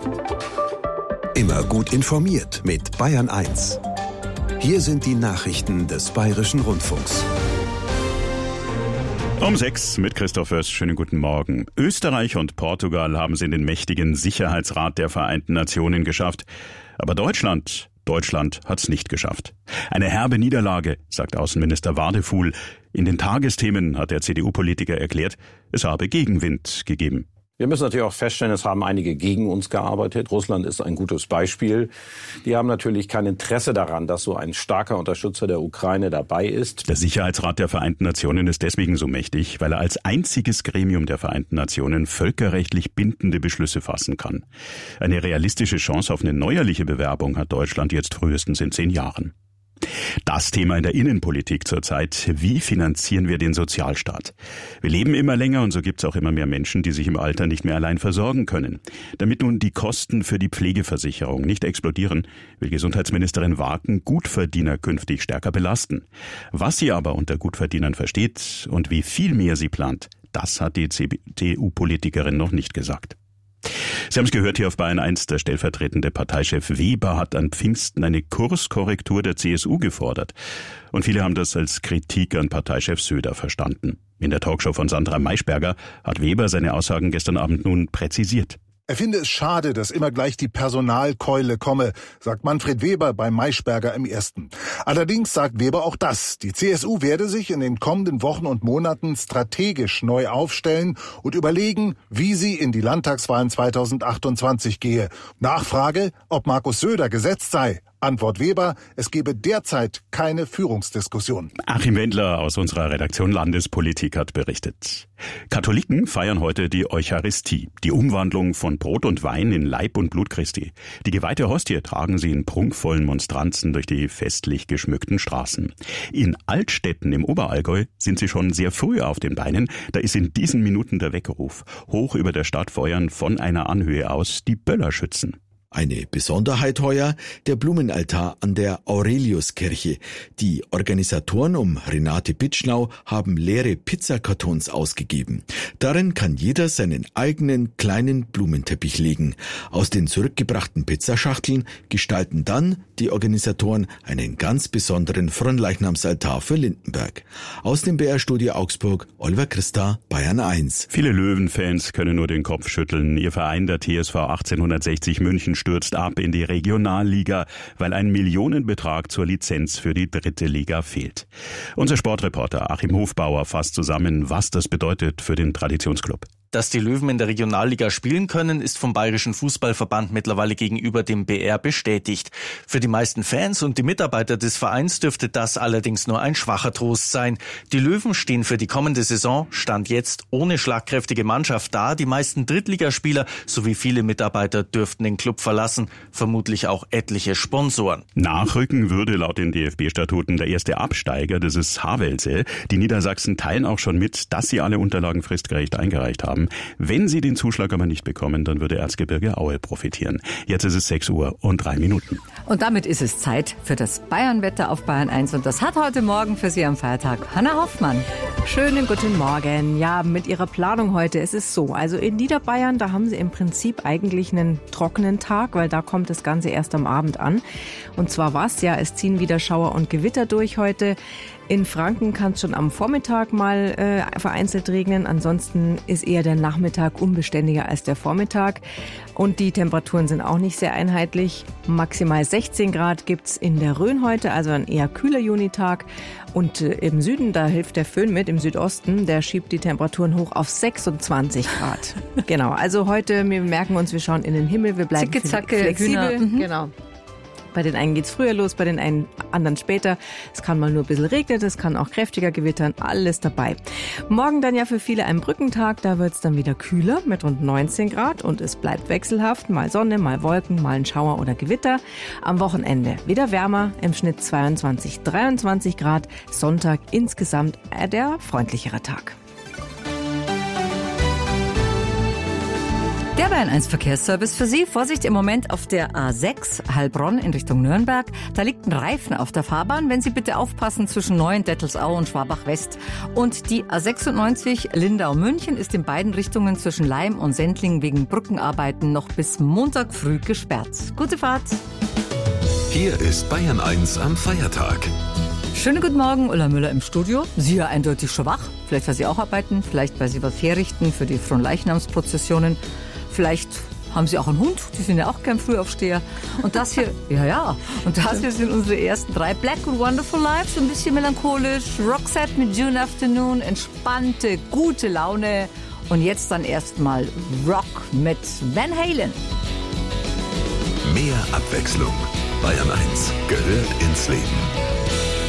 Immer gut informiert mit Bayern 1. Hier sind die Nachrichten des Bayerischen Rundfunks. Um 6 mit Christoph Fürst. Schönen guten Morgen. Österreich und Portugal haben es in den mächtigen Sicherheitsrat der Vereinten Nationen geschafft. Aber Deutschland hat es nicht geschafft. Eine herbe Niederlage, sagt Außenminister Wadefuhl. In den Tagesthemen hat der CDU-Politiker erklärt, es habe Gegenwind gegeben. Wir müssen natürlich auch feststellen, es haben einige gegen uns gearbeitet. Russland ist ein gutes Beispiel. Die haben natürlich kein Interesse daran, dass so ein starker Unterstützer der Ukraine dabei ist. Der Sicherheitsrat der Vereinten Nationen ist deswegen so mächtig, weil er als einziges Gremium der Vereinten Nationen völkerrechtlich bindende Beschlüsse fassen kann. Eine realistische Chance auf eine neuerliche Bewerbung hat Deutschland jetzt frühestens in 10 Jahren. Das Thema in der Innenpolitik zurzeit: Wie finanzieren wir den Sozialstaat? Wir leben immer länger und so gibt es auch immer mehr Menschen, die sich im Alter nicht mehr allein versorgen können. Damit nun die Kosten für die Pflegeversicherung nicht explodieren, will Gesundheitsministerin Waken Gutverdiener künftig stärker belasten. Was sie aber unter Gutverdienern versteht und wie viel mehr sie plant, das hat die CDU-Politikerin noch nicht gesagt. Sie haben es gehört hier auf Bayern 1, der stellvertretende Parteichef Weber hat an Pfingsten eine Kurskorrektur der CSU gefordert. Und viele haben das als Kritik an Parteichef Söder verstanden. In der Talkshow von Sandra Maischberger hat Weber seine Aussagen gestern Abend nun präzisiert. Er finde es schade, dass immer gleich die Personalkeule komme, sagt Manfred Weber bei Maischberger im Ersten. Allerdings sagt Weber auch das: Die CSU werde sich in den kommenden Wochen und Monaten strategisch neu aufstellen und überlegen, wie sie in die Landtagswahlen 2028 gehe. Nachfrage, ob Markus Söder gesetzt sei. Antwort Weber: Es gebe derzeit keine Führungsdiskussion. Achim Wendler aus unserer Redaktion Landespolitik hat berichtet. Katholiken feiern heute die Eucharistie, die Umwandlung von Brot und Wein in Leib und Blut Christi. Die geweihte Hostie tragen sie in prunkvollen Monstranzen durch die festlich geschmückten Straßen. In Altstetten im Oberallgäu sind sie schon sehr früh auf den Beinen. Da ist in diesen Minuten der Weckruf. Hoch über der Stadt feuern von einer Anhöhe aus die Böllerschützen. Eine Besonderheit heuer: der Blumenaltar an der Aureliuskirche. Die Organisatoren um Renate Bitschnau haben leere Pizzakartons ausgegeben. Darin kann jeder seinen eigenen kleinen Blumenteppich legen. Aus den zurückgebrachten Pizzaschachteln gestalten dann die Organisatoren einen ganz besonderen Fronleichnamsaltar für Lindenberg. Aus dem BR-Studio Augsburg, Oliver Christa, Bayern 1. Viele Löwenfans können nur den Kopf schütteln. Ihr Verein, der TSV 1860 München, stürzt ab in die Regionalliga, weil ein Millionenbetrag zur Lizenz für die 3. Liga fehlt. Unser Sportreporter Achim Hofbauer fasst zusammen, was das bedeutet für den Traditionsclub. Dass die Löwen in der Regionalliga spielen können, ist vom Bayerischen Fußballverband mittlerweile gegenüber dem BR bestätigt. Für die meisten Fans und die Mitarbeiter des Vereins dürfte das allerdings nur ein schwacher Trost sein. Die Löwen stehen für die kommende Saison, Stand jetzt, ohne schlagkräftige Mannschaft da. Die meisten Drittligaspieler sowie viele Mitarbeiter dürften den Club verlassen, vermutlich auch etliche Sponsoren. Nachrücken würde laut den DFB-Statuten der erste Absteiger, das ist Havelse. Die Niedersachsen teilen auch schon mit, dass sie alle Unterlagen fristgerecht eingereicht haben. Wenn sie den Zuschlag aber nicht bekommen, dann würde Erzgebirge Aue profitieren. Jetzt ist es 6:03. Und damit ist es Zeit für das Bayern-Wetter auf Bayern 1. Und das hat heute Morgen für Sie am Feiertag Hanna Hoffmann. Schönen guten Morgen. Ja, mit Ihrer Planung heute ist es so. Also in Niederbayern, da haben Sie im Prinzip eigentlich einen trockenen Tag, weil da kommt das Ganze erst am Abend an. Und zwar was? Ja, es ziehen wieder Schauer und Gewitter durch heute. In Franken kann es schon am Vormittag mal vereinzelt regnen. Ansonsten ist eher der Nachmittag unbeständiger als der Vormittag. Und die Temperaturen sind auch nicht sehr einheitlich. Maximal 16 Grad gibt's in der Rhön heute, also ein eher kühler Junitag. Und im Süden, da hilft der Föhn mit, im Südosten, der schiebt die Temperaturen hoch auf 26 Grad. Genau, also heute, wir merken uns, wir schauen in den Himmel, wir bleiben flexibel. Genau. Bei den einen geht's früher los, bei den anderen später. Es kann mal nur ein bisschen regnen, es kann auch kräftiger gewittern, alles dabei. Morgen dann ja für viele ein Brückentag, da wird's dann wieder kühler mit rund 19 Grad und es bleibt wechselhaft, mal Sonne, mal Wolken, mal ein Schauer oder Gewitter. Am Wochenende wieder wärmer, im Schnitt 22, 23 Grad, Sonntag insgesamt der freundlichere Tag. Der Bayern 1 Verkehrsservice für Sie. Vorsicht im Moment auf der A6 Heilbronn in Richtung Nürnberg. Da liegt ein Reifen auf der Fahrbahn. Wenn Sie bitte aufpassen zwischen Neuendettelsau und Schwabach-West. Und die A96 Lindau-München ist in beiden Richtungen zwischen Laim und Sendling wegen Brückenarbeiten noch bis Montag früh gesperrt. Gute Fahrt. Hier ist Bayern 1 am Feiertag. Schönen guten Morgen, Ulla Müller im Studio. Sie ja eindeutig schon wach. Vielleicht, weil Sie auch arbeiten, vielleicht, weil Sie was herrichten für die Fronleichnamsprozessionen. Vielleicht haben Sie auch einen Hund, die sind ja auch gern Frühaufsteher. Und das hier, und das hier sind unsere ersten 3. Black and Wonderful Life, so ein bisschen melancholisch. Roxette mit June Afternoon, entspannte, gute Laune. Und jetzt dann erstmal Rock mit Van Halen. Mehr Abwechslung. Bayern 1 gehört ins Leben.